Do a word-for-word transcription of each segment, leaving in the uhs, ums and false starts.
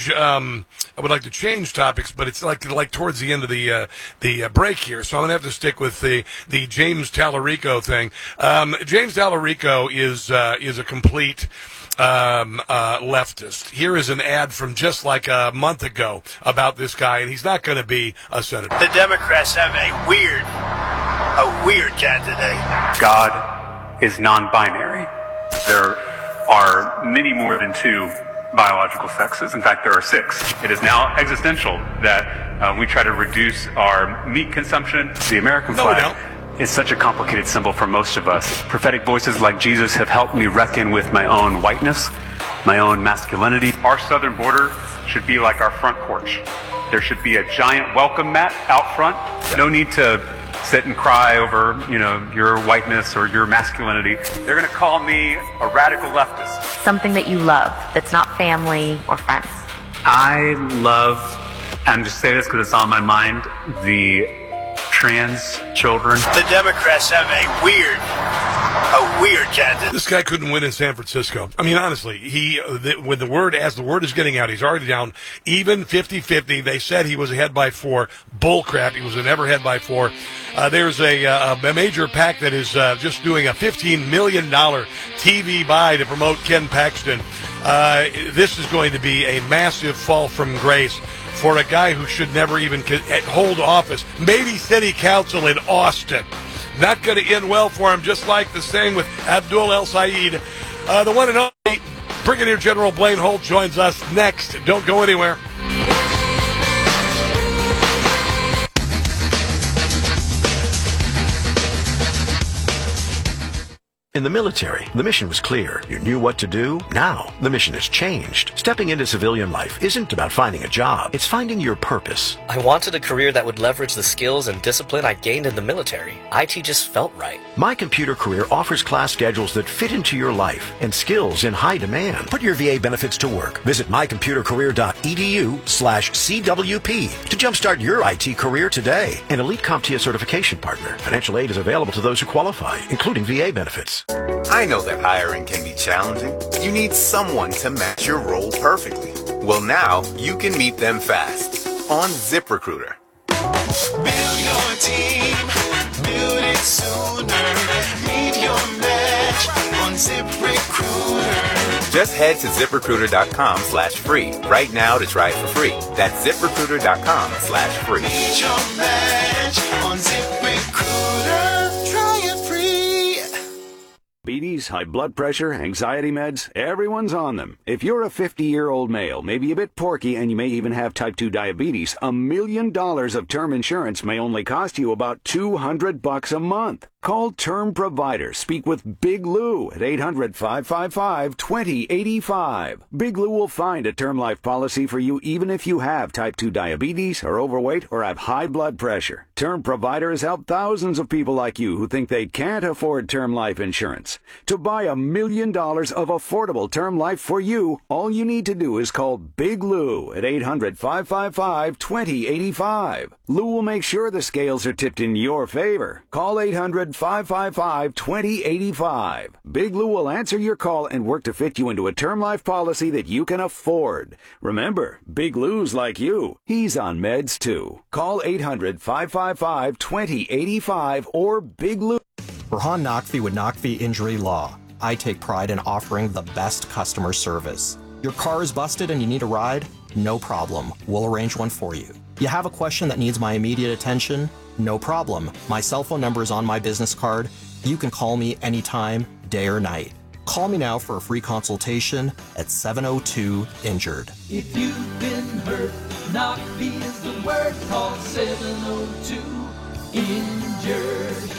change. Um, I would like to change topics, but it's like like towards the end of the uh, the uh, break here, so I'm gonna have to stick with the the James Tallarico thing. Um, James Tallarico is uh, is a complete um, uh, leftist. Here is an ad from just like a month ago about this guy, and he's not going to be a senator. The Democrats have a weird, a weird candidate. God is non-binary. There are many more than two biological sexes. In fact, there are six. It is now existential that uh, we try to reduce our meat consumption. The American no, flag is such a complicated symbol for most of us. Prophetic voices like Jesus have helped me reckon with my own whiteness, my own masculinity. Our southern border should be like our front porch. There should be a giant welcome mat out front. No need to sit and cry over, you know, your whiteness or your masculinity. They're going to call me a radical leftist. Something that you love that's not family or friends. I love, and just say this because it's on my mind, the trans children. The Democrats have a weird, a weird candidate. This guy couldn't win in San Francisco. I mean, honestly, he the, with the word, as the word is getting out, he's already down even fifty-fifty. They said he was ahead by four. Bullcrap. He was never ahead by four. Uh, there's a, uh, a major PAC that is uh, just doing a fifteen million dollars T V buy to promote Ken Paxton. Uh, this is going to be a massive fall from grace for a guy who should never even hold office. Maybe city council in Austin. Not going to end well for him, just like the same with Abdul El Sayed. Uh, the one and only Brigadier General Blaine Holt joins us next. Don't go anywhere. In the military, the mission was clear. You knew what to do. Now, the mission has changed. Stepping into civilian life isn't about finding a job. It's finding your purpose. I wanted a career that would leverage the skills and discipline I gained in the military. I T just felt right. My Computer Career offers class schedules that fit into your life and skills in high demand. Put your V A benefits to work. Visit my computer career dot e d u slash C W P to jumpstart your I T career today. An Elite CompTIA certification partner. Financial aid is available to those who qualify, including V A benefits. I know that hiring can be challenging. You need someone to match your role perfectly. Well, now you can meet them fast on ZipRecruiter. Build your team, build it sooner. Meet your match on ZipRecruiter. Just head to ZipRecruiter.com slash free right now to try it for free. That's ZipRecruiter.com slash free. Meet your match on ZipRecruiter. Try it free. Diabetes, high blood pressure, anxiety meds, everyone's on them. If you're a fifty-year-old male, maybe a bit porky, and you may even have type two diabetes, a million dollars of term insurance may only cost you about two hundred bucks a month. Call Term Provider. Speak with Big Lou at eight hundred, five five five, two zero eight five. Big Lou will find a term life policy for you even if you have type two diabetes, are overweight, or have high blood pressure. Term Provider has helped thousands of people like you who think they can't afford term life insurance. To buy a million dollars of affordable term life for you, all you need to do is call Big Lou at eight hundred, five five five, two zero eight five. Lou will make sure the scales are tipped in your favor. Call eight hundred, five five five, two zero eight five. Big Lou will answer your call and work to fit you into a term life policy that you can afford. Remember, Big Lou's like you. He's on meds too. Call eight hundred, five five five, two zero eight five or Big Lou. Burhan Naqvi with Naqvi Injury Law. I take pride in offering the best customer service. Your car is busted and you need a ride? No problem. We'll arrange one for you. You have a question that needs my immediate attention? No problem. My cell phone number is on my business card. You can call me anytime, day or night. Call me now for a free consultation at seven oh two injured. If you've been hurt, Naqvi is the word. Call seven oh two injured.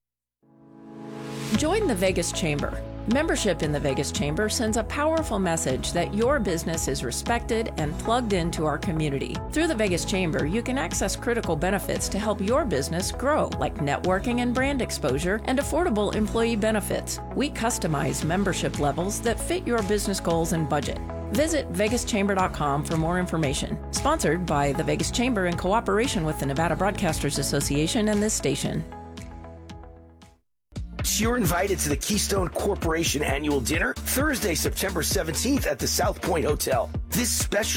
Join the Vegas Chamber. Membership in the Vegas Chamber sends a powerful message that your business is respected and plugged into our community. Through the Vegas Chamber, you can access critical benefits to help your business grow, like networking and brand exposure and affordable employee benefits. We customize membership levels that fit your business goals and budget. Visit vegas chamber dot com for more information. Sponsored by the Vegas Chamber in cooperation with the Nevada Broadcasters Association and this station. You're invited to the Keystone Corporation Annual Dinner Thursday, September seventeenth at the South Point Hotel. This special evening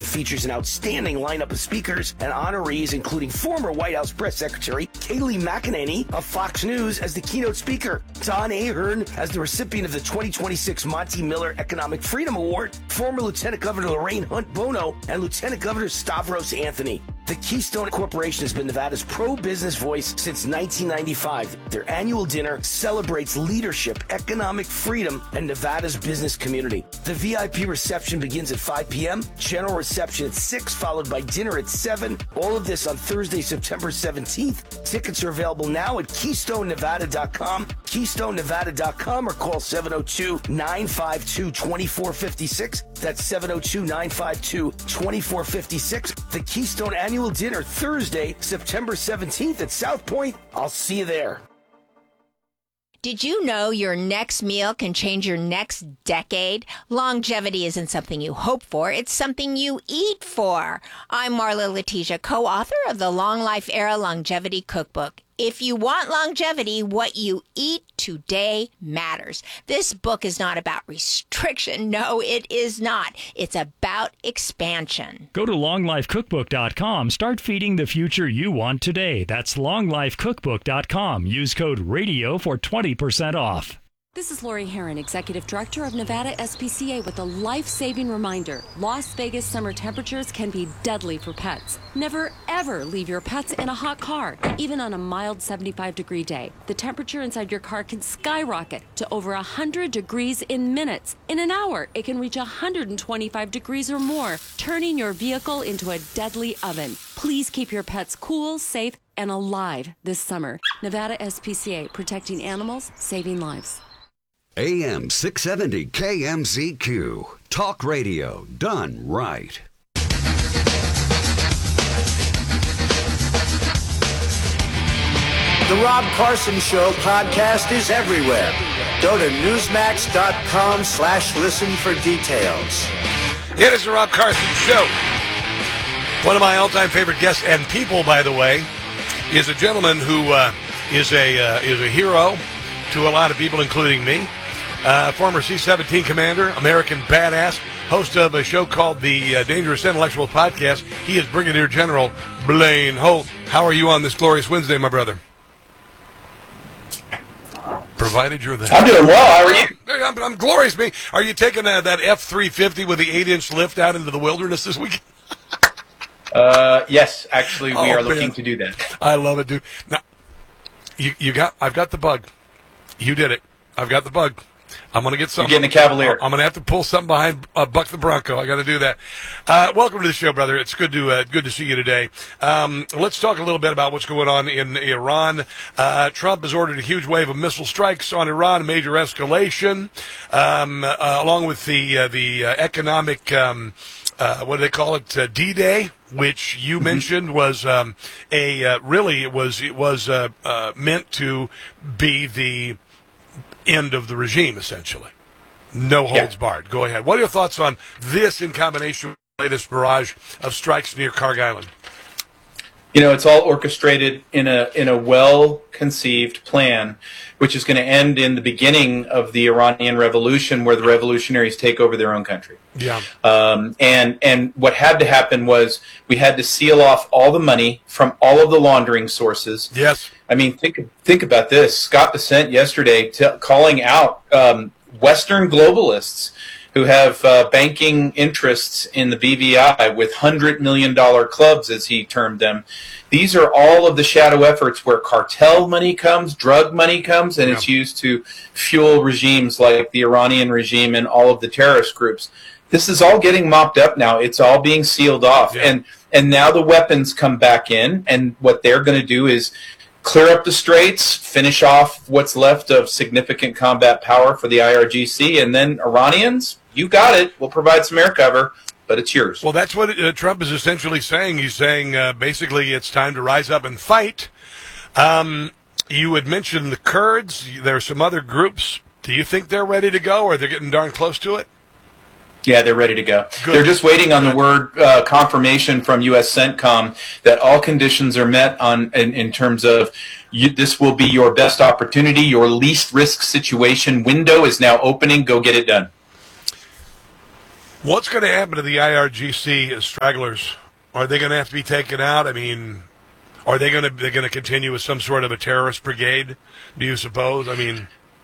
features an outstanding lineup of speakers and honorees, including former White House Press Secretary Kayleigh McEnany of Fox News as the keynote speaker, Don Ahern as the recipient of the twenty twenty-six Monty Miller Economic Freedom Award, former Lieutenant Governor Lorraine Hunt Bono, and Lieutenant Governor Stavros Anthony. The Keystone Corporation has been Nevada's pro-business voice since nineteen ninety-five. Their annual dinner celebrates leadership, economic freedom, and Nevada's business community. The V I P reception begins at five p.m., general reception at six, followed by dinner at seven. All of this on Thursday, September seventeenth. Tickets are available now at keystone nevada dot com, keystone nevada dot com, or call seven oh two, nine five two, two four five six. That's seven oh two, nine five two, two four five six. The Keystone Annual Dinner, Thursday, September seventeenth at South Point. I'll see you there. Did you know your next meal can change your next decade? Longevity isn't something you hope for, it's something you eat for. I'm Marla Letitia, co-author of the Long Life Era Longevity Cookbook. If you want longevity, what you eat today matters. This book is not about restriction. No, it is not. It's about expansion. Go to long life cookbook dot com. Start feeding the future you want today. That's long life cookbook dot com. Use code RADIO for twenty percent off. This is Lori Heron, Executive Director of Nevada S P C A, with a life-saving reminder. Las Vegas summer temperatures can be deadly for pets. Never, ever leave your pets in a hot car. Even on a mild seventy-five degree day, the temperature inside your car can skyrocket to over one hundred degrees in minutes. In an hour, it can reach one hundred twenty-five degrees or more, turning your vehicle into a deadly oven. Please keep your pets cool, safe, and alive this summer. Nevada S P C A, protecting animals, saving lives. A M six seventy K M Z Q. Talk radio done right. The Rob Carson Show podcast is everywhere. Go to newsmax.com slash listen for details. It is the Rob Carson Show. One of my all-time favorite guests and people, by the way, is a gentleman who uh, is a uh, is a hero to a lot of people, including me. Uh, former C seventeen commander, American badass, host of a show called the uh, Dangerous Intellectual Podcast. He is Brigadier General Blaine Holt. How are you on this glorious Wednesday, my brother? Provided you're there. I'm doing well. How are you? I'm, I'm glorious, me. Are you taking uh, that F three fifty with the eight-inch lift out into the wilderness this week? uh, yes, actually, we oh, are looking man. to do that. I love it, dude. Now, you, you got. I've got the bug. You did it. I've got the bug. I'm going to get something. You're getting a Cavalier. I'm going to have to pull something behind uh, Buck the Bronco. I got to do that. Uh, welcome to the show, brother. It's good to uh, good to see you today. Um, let's talk a little bit about what's going on in Iran. Uh, Trump has ordered a huge wave of missile strikes on Iran, a major escalation, um, uh, along with the uh, the uh, economic. Um, Uh, what do they call it? Uh, D-Day, which you mm-hmm. mentioned was um, a uh, really it was it was uh, uh, meant to be the end of the regime, essentially. No holds yeah. barred. Go ahead. What are your thoughts on this in combination with the latest barrage of strikes near Kharg Island? You know, it's all orchestrated in a in a well-conceived plan, which is going to end in the beginning of the Iranian Revolution, where the revolutionaries take over their own country. Yeah. Um, and and what had to happen was we had to seal off all the money from all of the laundering sources. Yes. I mean, think think about this. Scott Bessent yesterday t- calling out um, Western globalists who have uh, banking interests in the B V I with one hundred million dollars clubs, as he termed them. These are all of the shadow efforts where cartel money comes, drug money comes, and yeah. it's used to fuel regimes like the Iranian regime and all of the terrorist groups. This is all getting mopped up now. It's all being sealed off. Yeah. And and now the weapons come back in, and what they're going to do is clear up the straits, finish off what's left of significant combat power for the I R G C, and then Iranians, you got it. We'll provide some air cover, but it's yours. Well, that's what uh, Trump is essentially saying. He's saying uh, basically it's time to rise up and fight. Um, you had mentioned the Kurds. There are some other groups. Do you think they're ready to go, or they're getting darn close to it? Yeah, they're ready to go. Good. They're just waiting on the word uh, confirmation from U S CENTCOM that all conditions are met on in, in terms of you, this will be your best opportunity. Your least risk situation window is now opening. Go get it done. What's going to happen to the I R G C stragglers? Are they going to have to be taken out? I mean, are they going to they're going to continue with some sort of a terrorist brigade? Do you suppose? I mean,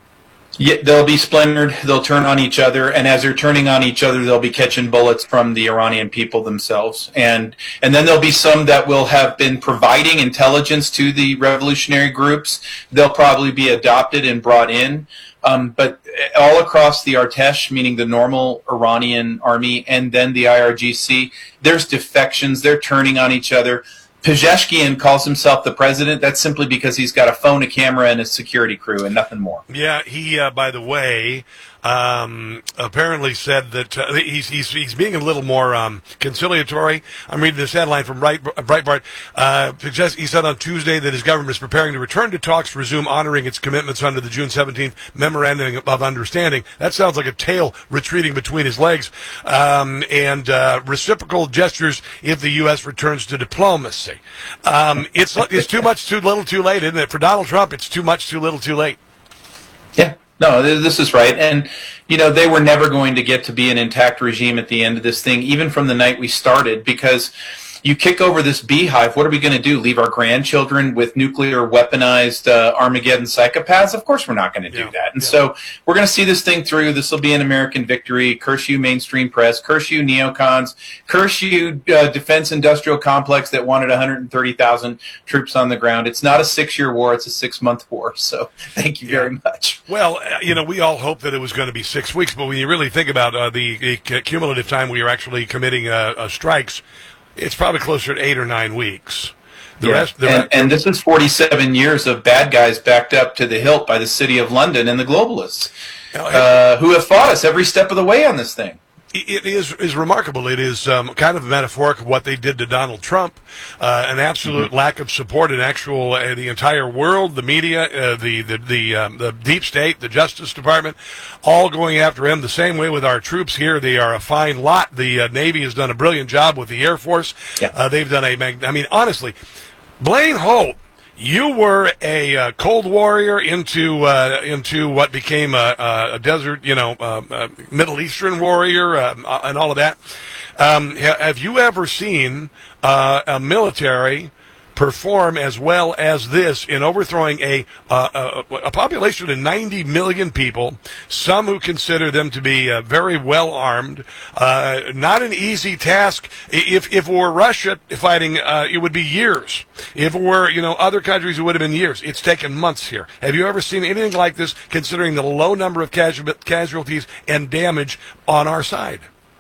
yeah, they'll be splintered. They'll turn on each other, and as they're turning on each other, they'll be catching bullets from the Iranian people themselves, and and then there'll be some that will have been providing intelligence to the revolutionary groups. They'll probably be adopted and brought in. Um, but all across the Artesh, meaning the normal Iranian army, and then the I R G C, there's defections. They're turning on each other. Pezeshkian calls himself the president. That's simply because he's got a phone, a camera, and a security crew, and nothing more. Yeah, he, uh, by the way, um, apparently said that uh, he's, he's he's being a little more um, conciliatory. I'm reading this headline from Bright, Breitbart. Uh, he said on Tuesday that his government is preparing to return to talks to resume honoring its commitments under the June seventeenth Memorandum of Understanding. That sounds like a tail retreating between his legs. Um, and uh, reciprocal gestures if the U S returns to diplomacy. Um, it's it's too much, too little, too late, isn't it? For Donald Trump, it's too much, too little, too late. Yeah, no, this is right. And, you know, they were never going to get to be an intact regime at the end of this thing, even from the night we started, because you kick over this beehive, what are we going to do? Leave our grandchildren with nuclear weaponized uh, Armageddon psychopaths? Of course we're not going to do Yeah, that. And yeah. so we're going to see this thing through. This will be an American victory. Curse you, mainstream press. Curse you, neocons. Curse you, uh, defense industrial complex that wanted one hundred thirty thousand troops on the ground. It's not a six-year war. It's a six-month war. So thank you very much. Well, uh, you know, we all hoped that it was going to be six weeks, but when you really think about uh, the, the cumulative time we are actually committing uh, uh, strikes, it's probably closer to eight or nine weeks. The Yeah. rest, the and, re- and this is forty-seven years of bad guys backed up to the hilt by the city of London and the globalists, uh, who have fought us every step of the way on this thing. It is is remarkable. It is um, kind of metaphoric of what they did to Donald Trump. Uh, an absolute Mm-hmm. lack of support in actual uh, the entire world, the media, uh, the the the, um, the deep state, the Justice Department, all going after him. The same way with our troops here. They are a fine lot. The uh, Navy has done a brilliant job with the Air Force. Yeah. Uh, they've done a. mag- I mean, honestly, Blaine Holt. You were a uh, Cold Warrior into uh, into what became a, a desert, you know, uh, a Middle Eastern warrior, uh, and all of that. Um, ha- have you ever seen uh, a military perform as well as this in overthrowing a uh, a, a population of ninety million people, some who consider them to be uh, very well armed? Uh, not an easy task. If if it were Russia fighting, uh, it would be years. If it were, you know, other countries, it would have been years. It's taken months here. Have you ever seen anything like this, considering the low number of casu- casualties and damage on our side?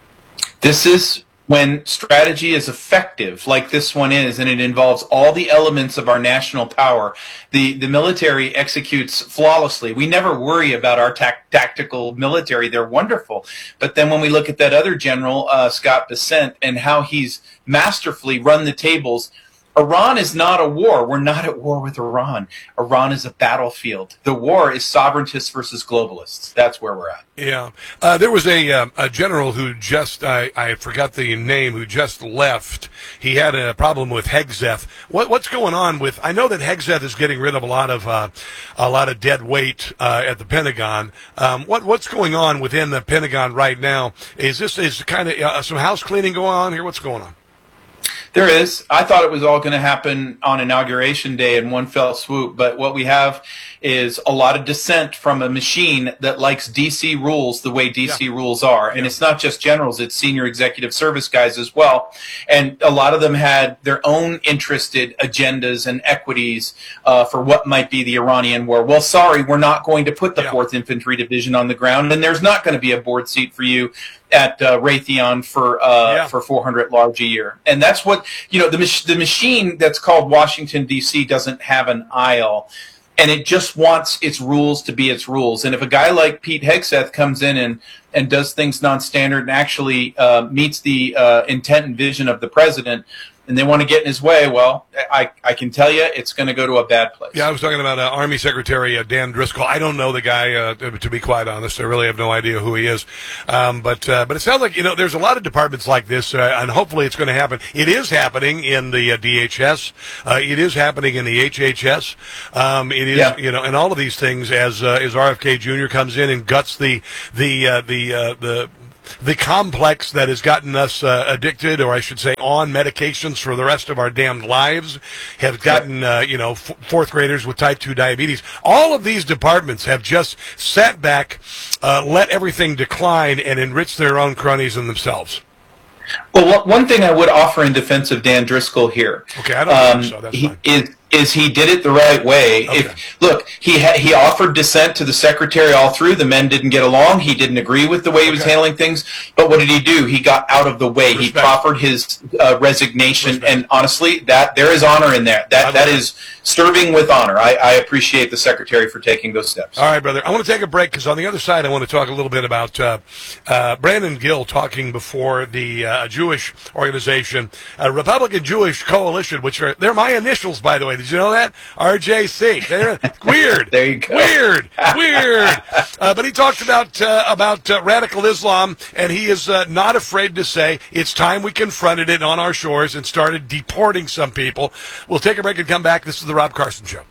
This is when strategy is effective, like this one is, and it involves all the elements of our national power. The the military executes flawlessly. We never worry about our tac- tactical military. They're wonderful. But then when we look at that other general, uh, Scott Bessent, and how he's masterfully run the tables, Iran is not a war. We're not at war with Iran. Iran is a battlefield. The war is sovereigntists versus globalists. That's where we're at. Yeah. Uh, there was a uh, a general who just, I, I forgot the name, who just left. He had a problem with Hegseth. What, what's going on with, I know that Hegseth is getting rid of a lot of uh, a lot of dead weight uh, at the Pentagon. Um, what What's going on within the Pentagon right now? Is this is kind of uh, some house cleaning going on here? What's going on? There is. I thought it was all going to happen on Inauguration Day in one fell swoop, but what we have is a lot of dissent from a machine that likes D C rules the way D C yeah. rules are. And yeah. it's not just generals, it's senior executive service guys as well. And a lot of them had their own interested agendas and equities uh, for what might be the Iranian war. Well, sorry, we're not going to put the yeah. fourth Infantry Division on the ground, and there's not going to be a board seat for you at uh, Raytheon for uh, yeah. for four hundred large a year. And that's what, you know, the, mach- the machine that's called Washington, D C doesn't have an aisle, and it just wants its rules to be its rules. And if a guy like Pete Hegseth comes in and, and does things non-standard and actually uh, meets the uh, intent and vision of the president, and they want to get in his way, well, I, I can tell you it's going to go to a bad place. Yeah, I was talking about uh, Army Secretary uh, Dan Driscoll. I don't know the guy, uh, to, to be quite honest. I really have no idea who he is. Um, but uh, but it sounds like, you know, there's a lot of departments like this, uh, and hopefully it's going to happen. It is happening in the uh, D H S. Uh, it is happening in the H H S. Um, it is, yeah. you know, and all of these things as uh, as R F K Junior comes in and guts the the uh, the uh, the the complex that has gotten us uh, addicted, or I should say on medications for the rest of our damned lives, have gotten, uh, you know, f- fourth graders with type two diabetes. All of these departments have just sat back, uh, let everything decline, and enrich their own cronies and themselves. Well, one thing I would offer in defense of Dan Driscoll here, okay, I don't um, think so. That's he, fine. is is he did it the right way. Okay. If look, he ha- he offered dissent to the secretary all through. The men didn't get along. He didn't agree with the way he was Okay. handling things. But what did he do? He got out of the way. Respect. He proffered his uh, resignation, Respect. and honestly, that there is honor in that. That that is serving with honor. I, I appreciate the secretary for taking those steps. All right, brother. I want to take a break because on the other side, I want to talk a little bit about uh, uh, Brandon Gill talking before the uh, Jewish organization, uh, Republican Jewish Coalition, which are they're my initials, by the way. Did you know that? R J C. They're weird. There you go. Weird. Weird. Uh, but he talked about uh, about uh, radical Islam, and he is uh, not afraid to say it's time we confronted it on our shores and started deporting some people. We'll take a break and come back. This is the Rob Carson Show.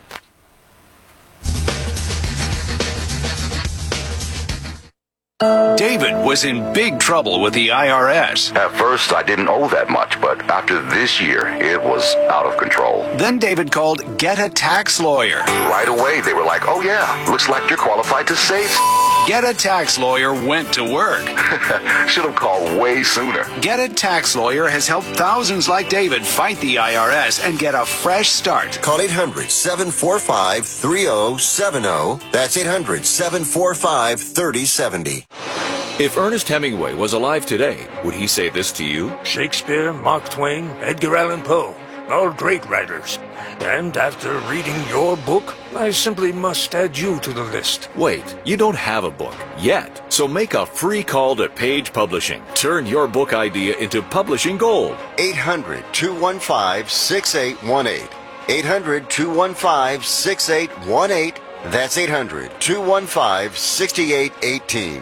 David was in big trouble with the I R S. At first, I didn't owe that much, but after this year, it was out of control. Then David called Get a Tax Lawyer. Right away, they were like, oh yeah, looks like you're qualified to save. Get a Tax Lawyer went to work. Should have called way sooner. Get a Tax Lawyer has helped thousands like David fight the I R S and get a fresh start. Call eight hundred, seven four five, three oh seven oh. That's eight hundred, seven four five, three oh seven oh. If Ernest Hemingway was alive today, would he say this to you? Shakespeare, Mark Twain, Edgar Allan Poe, all great writers. And after reading your book, I simply must add you to the list. Wait, you don't have a book yet. So make a free call to Page Publishing. Turn your book idea into publishing gold. eight hundred, two one five, six eight one eight. eight hundred, two one five, six eight one eight. That's eight hundred, two one five, six eight one eight.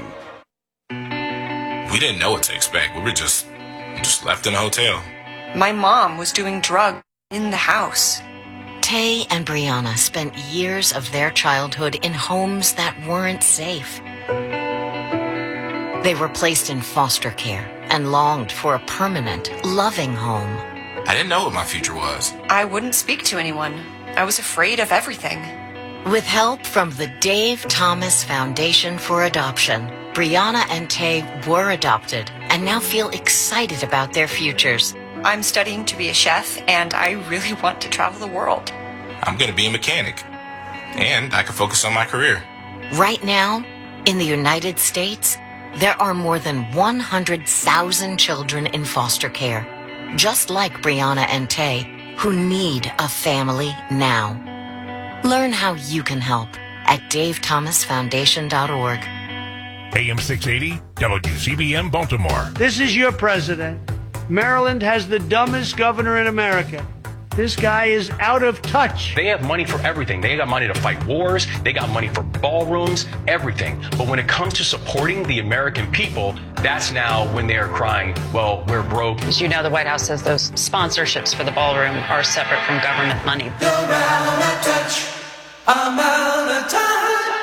We didn't know what to expect. We were just just left in a hotel. My mom was doing drugs in the house. Tay and Brianna spent years of their childhood in homes that weren't safe. They were placed in foster care and longed for a permanent, loving home. I didn't know what my future was. I wouldn't speak to anyone. I was afraid of everything. With help from the Dave Thomas Foundation for Adoption, Brianna and Tay were adopted and now feel excited about their futures. I'm studying to be a chef, and I really want to travel the world. I'm going to be a mechanic, and I can focus on my career. Right now, in the United States, there are more than one hundred thousand children in foster care, just like Brianna and Tay, who need a family now. Learn how you can help at dave thomas foundation dot org. A M six eighty, W C B M Baltimore. This is your president. Maryland has the dumbest governor in America. This guy is out of touch. They have money for everything. They got money to fight wars. They got money for ballrooms, everything. But when it comes to supporting the American people, that's now when they're crying, well, we're broke. As you know, the White House says those sponsorships for the ballroom are separate from government money. You're out of touch. I'm out of touch.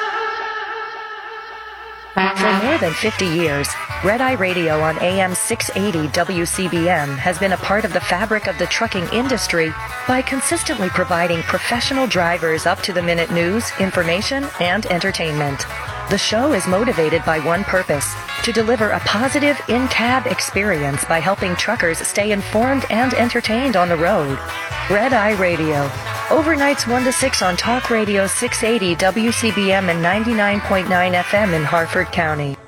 For more than fifty years, Red Eye Radio on A M six eighty W C B M has been a part of the fabric of the trucking industry by consistently providing professional drivers up-to-the-minute news, information, and entertainment. The show is motivated by one purpose: to deliver a positive in-cab experience by helping truckers stay informed and entertained on the road. Red Eye Radio. Overnights one to six on Talk Radio six eighty W C B M and ninety-nine point nine F M in Harford County.